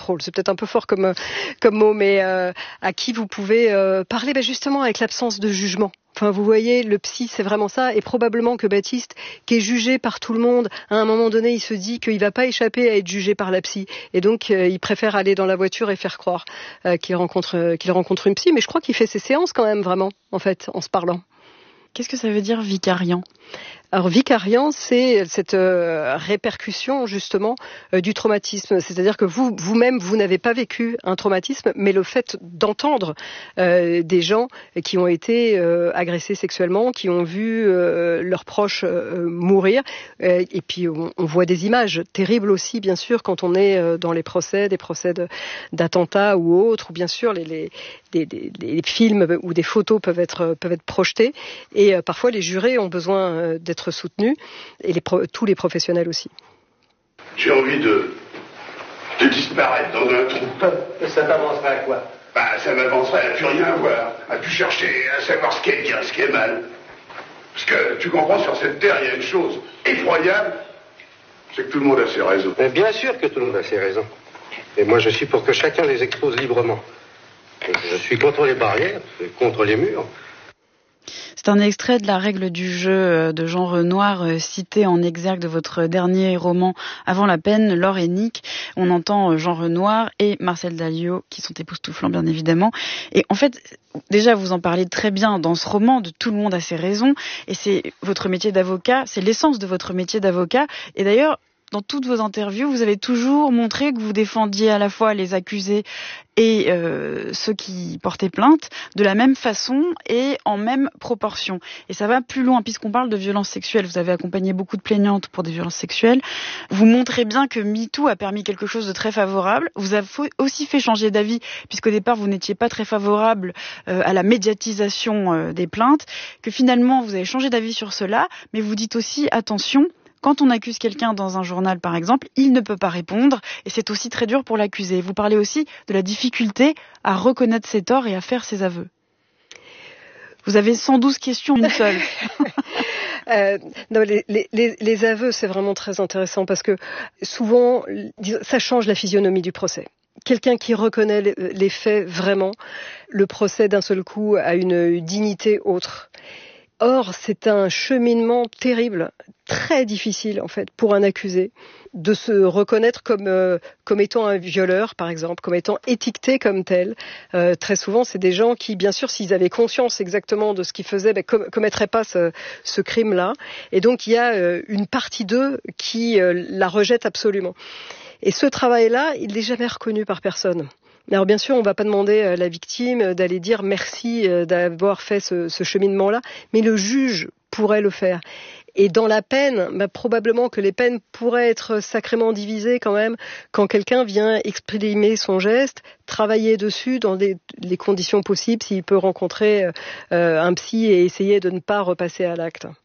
contrôle. C'est peut-être un peu fort comme mot, mais à qui vous pouvez parler justement avec l'absence de jugement. Enfin, vous voyez, le psy, c'est vraiment ça. Et probablement que Baptiste, qui est jugé par tout le monde, à un moment donné, il se dit qu'il va pas échapper à être jugé par la psy. Et donc, il préfère aller dans la voiture et faire croire qu'il rencontre une psy. Mais je crois qu'il fait ses séances quand même, vraiment, en fait, en se parlant. Qu'est-ce que ça veut dire vicariant ? Alors vicariant, c'est cette répercussion justement du traumatisme. C'est-à-dire que vous-même, vous n'avez pas vécu un traumatisme, mais le fait d'entendre des gens qui ont été agressés sexuellement, qui ont vu leurs proches mourir, et puis on voit des images terribles aussi, bien sûr, quand on est dans des procès d'attentats ou autres, ou bien sûr les films ou des photos peuvent être projetés, et parfois les jurés ont besoin d'être soutenus, et tous les professionnels aussi. J'ai envie de disparaître dans un trou. Ça t'avancerait à quoi ? Ça m'avancerait à plus rien voir, à plus chercher, à savoir ce qui est bien, ce qui est mal. Parce que, tu comprends, sur cette terre, il y a une chose effroyable, c'est que tout le monde a ses raisons. Mais bien sûr que tout le monde a ses raisons. Et moi, je suis pour que chacun les expose librement. Je suis contre les barrières, contre les murs. C'est un extrait de La règle du jeu de Jean Renoir, cité en exergue de votre dernier roman Avant la peine, Laure et Nick. On entend Jean Renoir et Marcel Dalliot, qui sont époustouflants bien évidemment. Et en fait, déjà vous en parlez très bien dans ce roman, de tout le monde a ses raisons. Et c'est votre métier d'avocat, c'est l'essence de votre métier d'avocat. Et d'ailleurs, dans toutes vos interviews, vous avez toujours montré que vous défendiez à la fois les accusés et ceux qui portaient plainte de la même façon et en même proportion. Et ça va plus loin, puisqu'on parle de violences sexuelles. Vous avez accompagné beaucoup de plaignantes pour des violences sexuelles. Vous montrez bien que MeToo a permis quelque chose de très favorable. Vous avez aussi fait changer d'avis, puisqu'au départ, vous n'étiez pas très favorable à la médiatisation des plaintes, que finalement, vous avez changé d'avis sur cela, mais vous dites aussi, attention, quand on accuse quelqu'un dans un journal, par exemple, il ne peut pas répondre et c'est aussi très dur pour l'accusé. Vous parlez aussi de la difficulté à reconnaître ses torts et à faire ses aveux. Vous avez 112 questions, une seule. Non, les aveux, c'est vraiment très intéressant parce que souvent, ça change la physionomie du procès. Quelqu'un qui reconnaît les faits vraiment, le procès d'un seul coup a une dignité autre. Or, c'est un cheminement terrible, très difficile en fait pour un accusé de se reconnaître comme étant un violeur, par exemple, comme étant étiqueté comme tel. Très souvent, c'est des gens qui, bien sûr, s'ils avaient conscience exactement de ce qu'ils faisaient, commettraient pas ce crime-là. Et donc, il y a une partie d'eux qui la rejette absolument. Et ce travail-là, il n'est jamais reconnu par personne. Alors bien sûr, on ne va pas demander à la victime d'aller dire merci d'avoir fait ce cheminement-là, mais le juge pourrait le faire. Et dans la peine, probablement que les peines pourraient être sacrément divisées quand même quand quelqu'un vient exprimer son geste, travailler dessus dans les conditions possibles, s'il peut rencontrer un psy et essayer de ne pas repasser à l'acte.